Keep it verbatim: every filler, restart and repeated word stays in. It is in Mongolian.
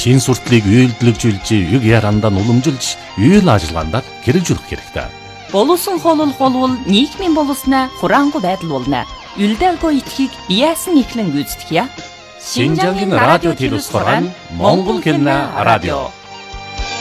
шин суртлыг үйлдэлжүүлж, үг ярандаа уламжилж, үйл ажиллагаанд хэрэгжүүлэх хэрэгтэй. Боловсон хоолол болвол нийгмийн боловсноо хураангуй байдал болно. Үлдээгүй итхийг яасан ихлэн гүйцэтгэе. Шинжангийн радио телевиз хорон Монгол хэлний радио.